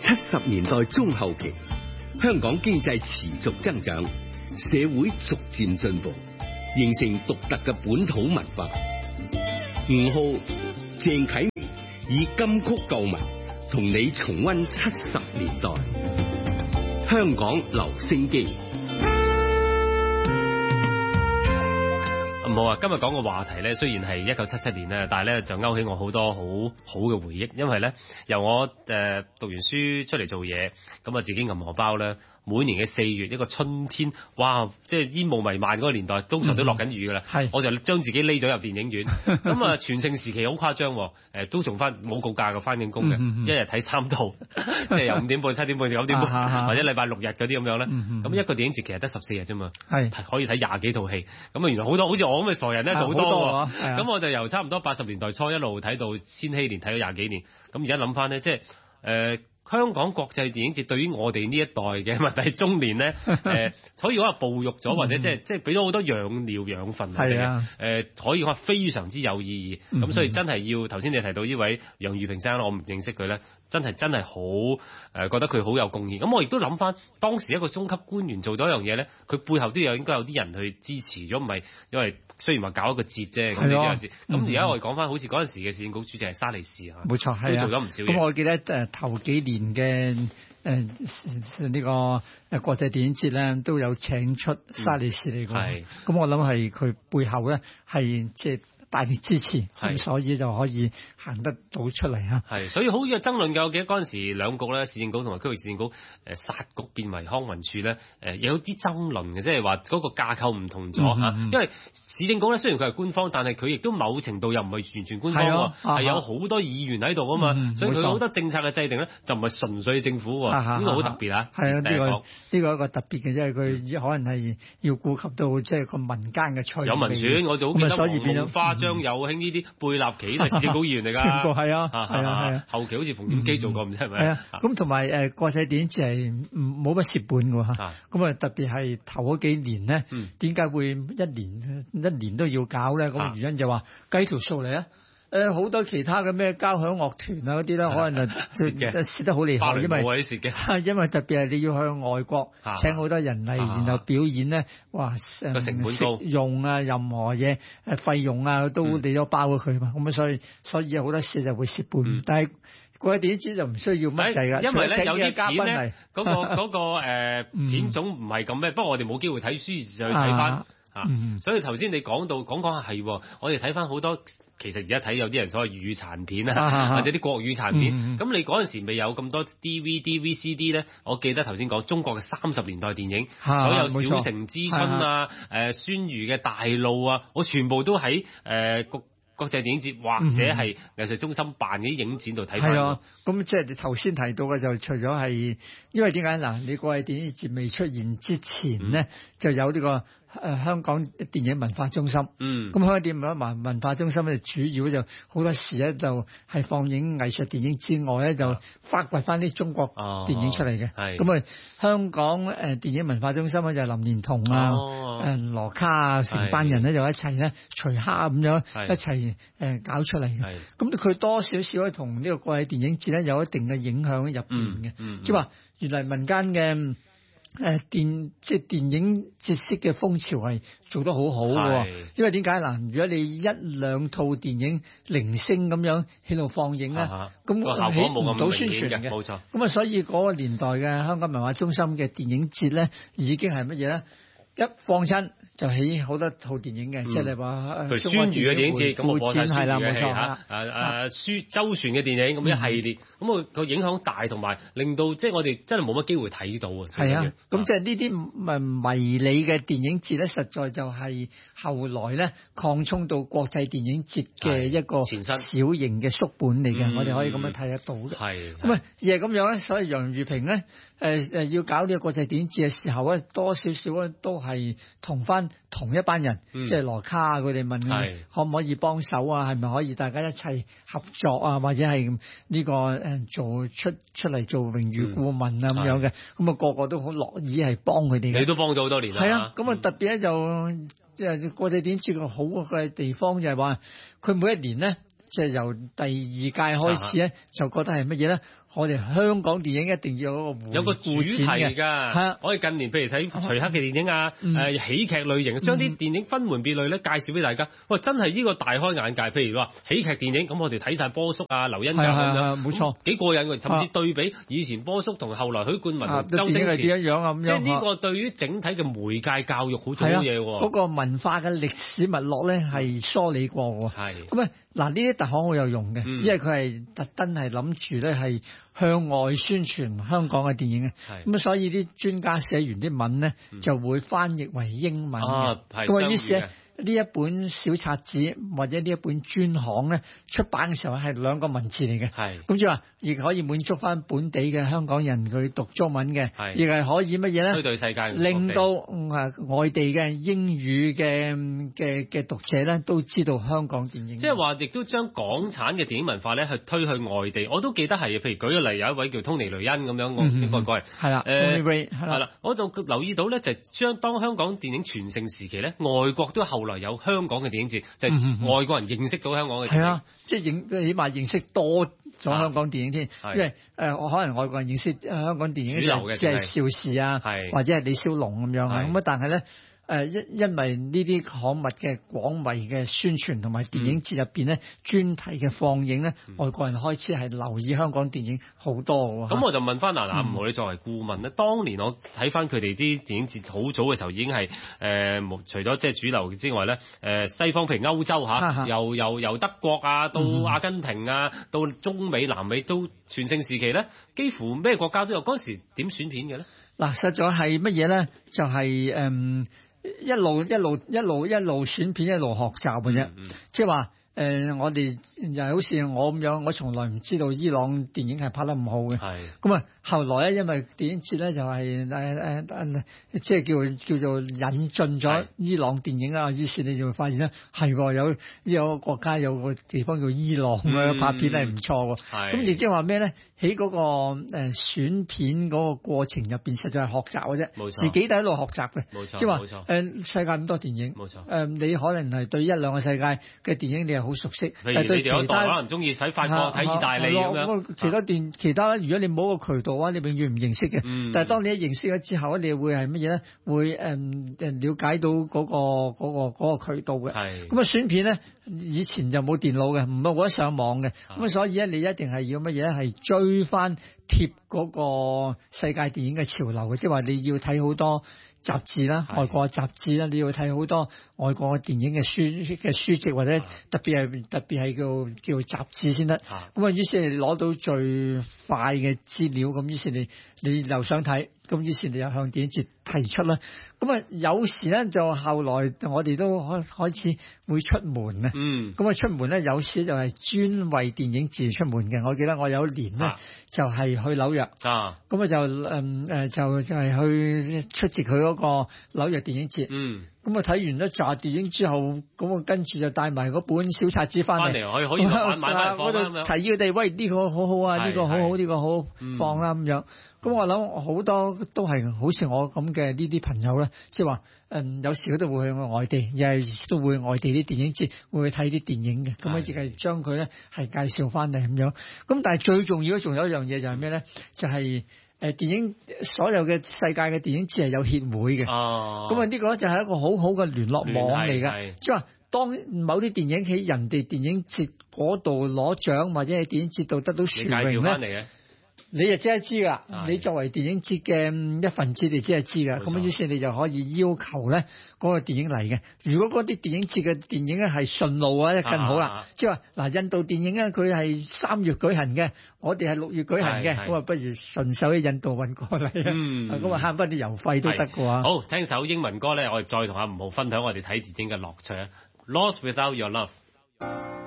70年代中後期，香港經濟持續增長，社會逐漸進步，形成獨特嘅本土文化。吳浩、鄭啟明以金曲舊聞同你重溫70年代香港留聲機。 冇啊！今日講個話題咧，雖然係1977年咧，但係咧就勾起我好多好好嘅回憶。因為咧，由我讀完書出嚟做嘢，咁啊自己銀荷包咧，每年嘅4月一個春天，哇！即係煙霧彌漫嗰個年代，通常都落緊雨噶啦。我就將自己匿咗入電影院。咁啊，全盛時期好誇張，都仲冇告假嘅翻緊工嘅，一日睇3套，即係由5點半、7點半、9點半，或者禮拜6日嗰啲咁樣咧。咁一個電影節其實得14日啫嘛，可以睇20幾套戲。咁啊，原來好多好似我咁嘅傻人咧，好多喎。咁我就由差唔多80年代初一路睇到千禧年，睇咗20幾年。咁而家諗翻咧，即係香港國際電影節對於我哋呢一代嘅物體中年咧，可以講話哺育咗，或者即係俾咗好多養料養分嚟嘅。可以講話非常之有意義。咁所以真係要頭先你提到呢位楊裕平生，我唔認識佢咧，真係好覺得佢好有貢獻。咁我亦都諗翻當時一個中級官員做到一樣嘢咧，佢背後都應該有啲人去支持咗，唔係因為雖然話搞一個節啫，咁呢啲節。咁而家我哋講翻，好似嗰陣時嘅市政局主席係沙利士啊，冇錯，都做咗唔少嘢。 咁我記得頭幾年嘅呢個國際電影節咧，都有請出沙利士嚟講。咁我諗係佢背後咧係即係大力支持，咁所以就可以行得到出嚟啊！ 所以好有爭論嘅。我記得嗰陣時兩局咧，市政局同埋區域市政局殺局變為康文署咧，有啲爭論嘅，即係話嗰個架構唔同咗嚇。因為市政局咧雖然佢係官方，但係佢亦都某程度又唔係完全官方喎，係有好多議員喺度啊嘛，所以佢好多政策嘅制定咧就唔係純粹政府喎，呢個好特別啊！ 係啊，呢個一個特別嘅，因為佢可能係要顧及到即係個民間嘅趣味。 有民選，我就好記得黃龍花張有興呢啲貝納祺都係市政局議員嚟㗎， 全部係啊， 後期好似馮檢基做過，唔知係咪？ 係啊，咁同埋國際電影節係冇乜蝕本㗎嚇，咁啊特別係頭嗰幾年咧，點解會一年都要搞咧？咁原因就話計條數嚟啊！好多其他嘅咩交響樂團啊嗰啲咧，可能就蝕得好厲害，因為特別係你要去外國請好多人嚟，然後表演咧，哇！ 成本高， 用啊，任何嘢費用啊，都你都包咗佢嘛。咁所以有好多事就會蝕本，但係國際電影節就唔需要乜滯㗎， 因為咧有啲嘉賓嚟， 嗰個片種唔係咁咩。不過我哋冇機會睇書就去睇翻。所以頭先你講下係，我哋睇翻好多，其實而家睇有啲人所謂粵語殘片或者啲國語殘片。咁你嗰陣時未有咁多 DVD、VCD 咧，我記得頭先講中國嘅30年代電影，所有小城之春啊、孫瑜嘅大路啊，我全部都喺國際電影節或者係藝術中心辦嘅啲影展度睇翻。係啊， 咁即係你頭先提到嘅就除咗係，因為點解嗱？你國際電影節未出現之前咧，就有呢個香港電影文化中心。咁香港電影文化中心咧，主要就好多時咧就係放映藝術電影之外咧，就發掘翻啲中國電影出嚟嘅。咁啊，香港電影文化中心咧就林連同啊、羅卡啊成班人咧就一齊咧徐克咁樣一齊搞出嚟嘅。咁佢多少少咧同呢個國際電影節咧有一定嘅影響入邊嘅，即係話原來民間嘅即係電影節式嘅風潮係做得好好嘅。因為點解嗱？如果你1、2套電影零星咁樣喺度放映咧，咁起唔到宣傳嘅，冇錯。咁啊，所以嗰個年代嘅香港文化中心嘅電影節咧，已經係乜嘢咧？一放親就起好多套電影嘅，即係你話孫瑜嘅電影節，咁我播晒孫瑜嘅戲周旋嘅電影咁一系列，咁個影響大，同埋令到即係我哋真係冇乜機會睇到啊！ 係啊，咁即係呢啲迷你嘅電影節咧，實在就係後來咧擴充到國際電影節嘅一個小型嘅縮本嚟嘅，我哋可以咁樣睇得到嘅。係咁啊，而係咁樣咧，所以楊裕平咧要搞呢個國際電影節嘅時候咧，多少少咧都係同翻同一班人，即係羅卡佢哋問可唔可以幫手啊？係咪可以大家一齊合作啊？或者係呢個做出嚟做榮譽顧問啊咁樣嘅？咁啊個個都好樂意係幫佢哋嘅。 你都幫咗好多年啦。係啊， 咁啊特別咧就即係國際電影節個好嘅地方就係話，佢每一年咧即係由第二屆開始咧，就覺得係乜嘢咧？我哋香港電影一定要有個主題㗎。係啊，我哋近年譬如睇徐克嘅電影啊，喜劇類型，將啲電影分門別類咧介紹俾大家。喂，真係呢個大開眼界。譬如話喜劇電影，咁我哋睇晒波叔啊、劉欣嘉咁樣， 冇錯， 幾過癮㗎。甚至對比以前波叔同後來許冠文、周星馳一樣啊咁樣。 即係呢個對於整體嘅媒介教育好重要嘢喎。 嗰個文化嘅歷史脈絡咧係梳理過喎。係。咁啊嗱，呢啲特行好有用嘅，因為佢係特登係諗住咧係向外宣傳香港嘅電影嘅。咁啊，所以啲專家寫完啲文咧，就會翻譯為英文嘅。咁啊，於是咧呢一本小冊子或者呢一本專項咧出版嘅時候係兩個文字嚟嘅。咁即係話，亦可以滿足翻本地嘅香港人佢讀中文嘅，亦係可以乜嘢咧？ 推對世界， 令到外地嘅英語嘅讀者咧都知道香港電影。即係話，亦都將港產嘅電影文化咧去推去外地。我都記得係，譬如舉個例，有一位叫 Tony 雷恩咁樣，我應該講係。係啦，Tony Ray 係啦，我就留意到咧，就將當香港電影全盛時期咧，外國都後來有香港嘅電影節，就係外國人認識到香港嘅電影。係啊， 即係起碼認識多咗香港電影添，因為可能外國人認識香港電影嘅即係邵氏啊，或者係李小龍咁樣啊，咁啊但係咧。因為呢啲刊物嘅廣為嘅宣傳同埋電影節入邊咧專題嘅放映咧，外國人開始係留意香港電影好多嘅。 咁我就問翻吳浩，你作為顧問咧，當年我睇翻佢哋啲電影節好早嘅時候已經係除咗即係主流之外咧，西方譬如歐洲嚇，由德國啊到阿根廷啊到中美南美都全盛時期咧，幾乎咩國家都有。嗰陣時點選片嘅咧？嗱，實在係乜嘢咧？就係一路選片，一路學習嘅啫。即係話我哋又好似我咁樣，我從來唔知道伊朗電影係拍得唔好嘅。係咁啊，後來咧，因為電影節咧就係即係叫做引進咗伊朗電影啦。於是你就會發現咧，係有個國家有個地方叫伊朗嘅拍片係唔錯喎。咁亦即係話咩咧？喺嗰個選片嗰個過程入邊，實在係學習嘅啫。冇錯，自己都喺度學習嘅。冇錯，即係話世界咁多電影。冇錯。你可能係對一兩個世界嘅電影你係好熟悉，但係對其他可能中意睇法國、睇意大利咁樣。其他如果你冇個渠道嘅話，你永遠唔認識嘅。但係當你一認識咗之後，你會係乜嘢咧？會了解到嗰個渠道嘅。係。咁啊選片咧，以前就冇電腦嘅，唔係我上網嘅。咁所以咧，你一定係要乜嘢咧？係追翻貼嗰個世界電影嘅潮流嘅，即係話你要睇好多雜誌啦，外國嘅雜誌啦，你要睇好多外國嘅電影嘅書籍，或者特別係叫雜誌先得。咁啊，於是你攞到最快嘅資料，咁於是你又想睇，咁於是你又向電影節提出啦。咁啊，有時咧就後來我哋都開始會出門啊。咁啊出門咧，有時就係專為電影節出門嘅。我記得我有一年咧就係去紐約。咁啊就係去出席佢嗰個紐約電影節。咁啊睇完一紮電影之後，咁啊跟住就帶埋嗰本小冊子翻嚟，可以買翻放啦。提議佢哋，喂，呢個好好啊，呢個好好，呢個好放啦咁樣。咁我諗好多都係好似我咁嘅呢啲朋友咧，即係話有時佢都會去外地，又係都會外地啲電影節會去睇啲電影嘅。咁啊亦係將佢咧係介紹翻嚟咁樣。咁但係最重要仲有一樣嘢就係咩咧？就係電影所有嘅世界嘅電影節係有協會嘅。咁啊呢個就係一個好好嘅聯絡網嚟嘅。即係話當某啲電影喺人哋電影節嗰度攞獎，或者喺電影節度得到殊榮咧，你就即係知㗎。你作為電影節嘅一份子，你即係知㗎。咁於是你就可以要求咧嗰個電影嚟嘅。如果嗰啲電影節嘅電影咧係順路啊，更好啦。即係話嗱，印度電影咧佢係3月舉行嘅，我哋係6月舉行嘅，咁啊不如順手喺印度運過嚟啊。咁啊慳翻啲郵費都得㗎。好，聽首英文歌咧，我哋再同阿吳浩分享我哋睇電影嘅樂趣啊。Lost Without Your Love。